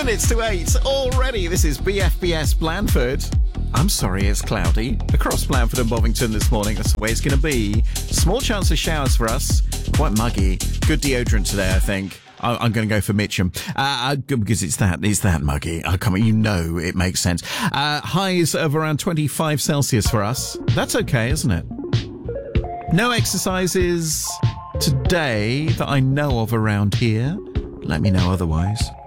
minutes to 8 already. This is BFBS Blandford. I'm sorry, it's cloudy across Blandford and Bovington this morning. That's the way it's going to be. Small chance of showers for us. Quite muggy. Good deodorant today, I think. I'm going to go for Mitcham because it's that muggy. Oh, come on, you know it makes sense. Highs of around 25 Celsius for us. That's okay, isn't it? No exercises today that I know of around here. Let me know otherwise.